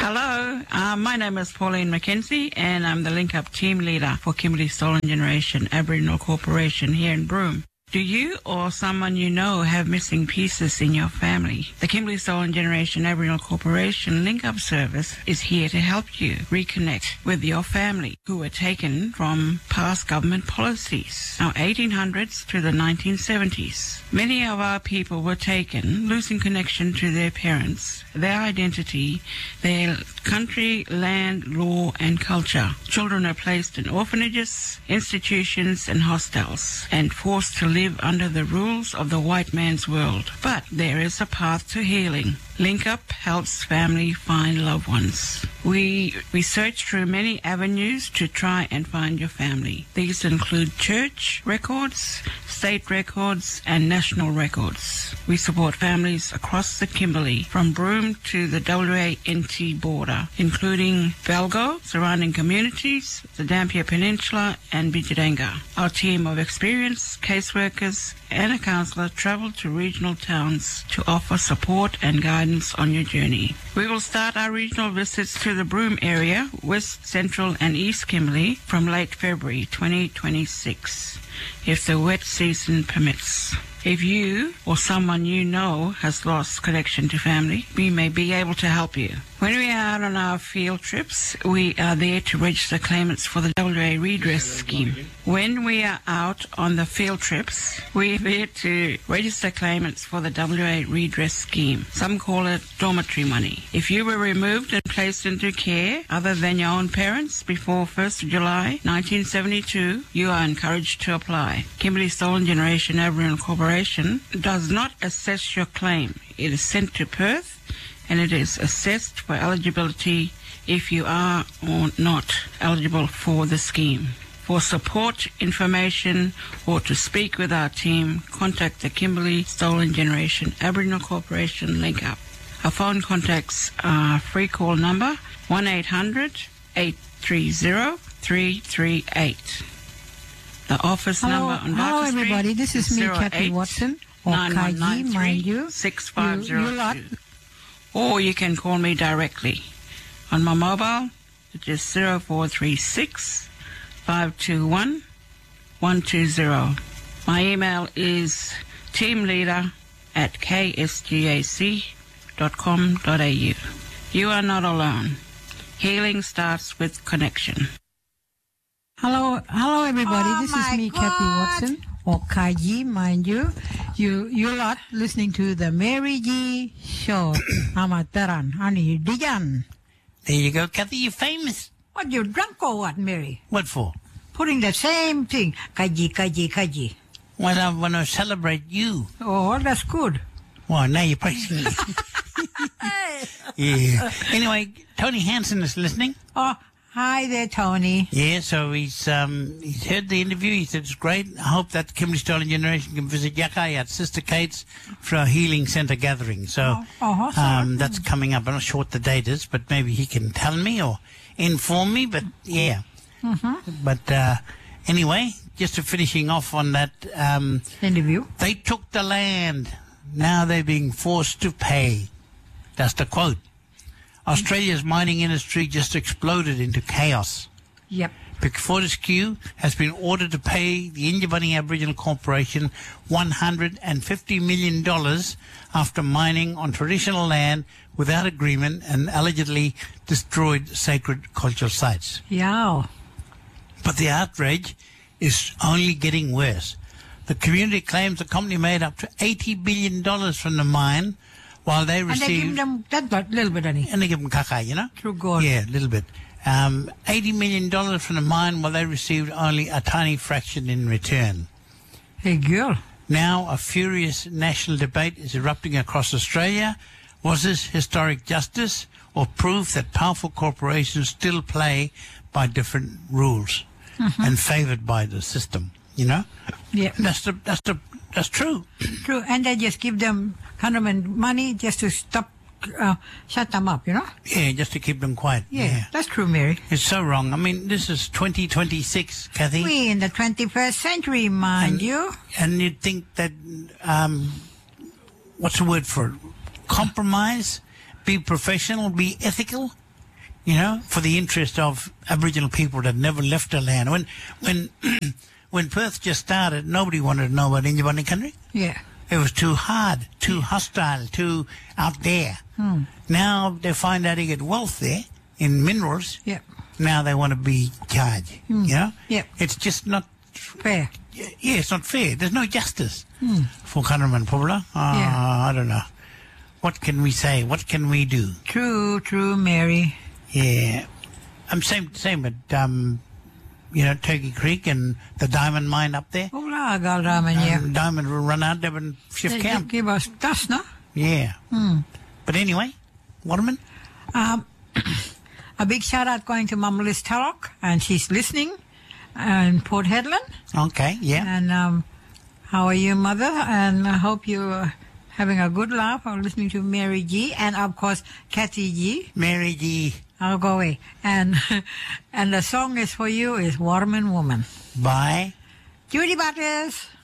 Hello, my name is Pauline McKenzie and I'm the Link Up team leader for Kimberley Stolen Generation Aboriginal Corporation here in Broome. Do you or someone you know have missing pieces in your family? The Kimberley Stolen Generation Aboriginal Corporation Link Up service is here to help you reconnect with your family who were taken from past government policies, our 1800s to the 1970s. Many of our people were taken, losing connection to their parents, their identity, their country, land, law and culture. Children are placed in orphanages, institutions and hostels and forced to live under the rules of the white man's world. But there is a path to healing. Link Up helps family find loved ones. We search through many avenues to try and find your family. These include church records, state records and national records. We support families across the Kimberley, from Broome to the WA-NT border, including Belgo, surrounding communities, the Dampier Peninsula and Bidjiranga. Our team of experienced caseworkers and a counsellor travel to regional towns to offer support and guidance on your journey. We will start our regional visits to the Broome area, West, Central and East Kimberley from late February 2026, if the wet season permits. If you or someone you know has lost connection to family, we may be able to help you. When we are out on our field trips, we are there to register claimants for the WA Redress Scheme. When we are out on the field trips, we are there to register claimants for the WA Redress Scheme. Some call it dormitory money. If you were removed and placed into care other than your own parents before 1st of July 1972, you are encouraged to apply. Kimberley Stolen Generation Aboriginal Corporation does not assess your claim. It is sent to Perth and it is assessed for eligibility if you are or not eligible for the scheme. For support, information, or to speak with our team, contact the Kimberley Stolen Generation Aboriginal Corporation Link Up. Our phone contacts are free call number 1-800-830-338. The office number on Barker Street. Hello, everybody. This is me, Kathy Watson, or Kaiji, mind you. 6502. Or you can call me directly on my mobile, which is 0436 521 120. My email is teamleader@ksgac.com.au. You are not alone. Healing starts with connection. Hello, everybody. This is me, Kathy Watson, or Kaiji, mind you. You lot listening to the Mary G Show. Amataran, Ani Dijan. There you go, Kathy. You're famous. What, you drunk or what, Mary? What for? Putting the same thing. Kaiji. Well, I want to celebrate you. Oh, that's good. Well, now you're praising me. Yeah. Anyway, Tony Hansen is listening. Oh, hi there, Tony. Yeah, so he's heard the interview. He said it's great. I hope that Kimberley Stolen Generation can visit Yakai at Sister Kate's for a healing centre gathering. So that's coming up. I'm not sure what the date is, but maybe he can tell me or inform me. But yeah. But anyway, just to finishing off on that interview, they took the land. Now they're being forced to pay. That's the quote. Australia's mining industry just exploded into chaos. Yep. Pick Fortescue has been ordered to pay the Yindjibarndi Aboriginal Corporation $150 million after mining on traditional land without agreement and allegedly destroyed sacred cultural sites. Yeah. But the outrage is only getting worse. The community claims the company made up to $80 billion from the mine, while they received... And they give them that little bit, Annie. And they give them kaka, you know? True God. Yeah, a little bit. $80 million from the mine, while they received only a tiny fraction in return. Hey, girl. Now a furious national debate is erupting across Australia. Was this historic justice or proof that powerful corporations still play by different rules and favoured by the system, you know? Yeah. That's true. True, and they just give them government money just to shut them up, you know? Yeah, just to keep them quiet. Yeah, that's true, Mary. It's so wrong. I mean, this is 2026, Kathy. We in the 21st century, mind you. And you'd think that, what's the word for it? Compromise, be professional, be ethical, for the interest of Aboriginal people that never left the land. When Perth just started, nobody wanted to know about Yindyabarni country. Yeah. It was too hard, too hostile, too out there. Now they find out they get wealth there in minerals. Yeah. Now they want to be charged. Yeah. It's just not fair. Yeah, it's not fair. There's no justice for Kanaraman Pobla. I don't know. What can we say? What can we do? True, Mary. Yeah. Same at Turkey Creek and the diamond mine up there. Diamond will run out there and shift camp. Give us dust, no? Yeah. But anyway, Waterman? A big shout out going to Mum Liz Tarok, and she's listening in Port Hedland. Okay, yeah. And how are you, Mother? And I hope you're having a good laugh while listening to Mary G. And of course, Kathy G. Mary G. I'll go away. And the song is for you is Waterman Woman. By Judy Butters.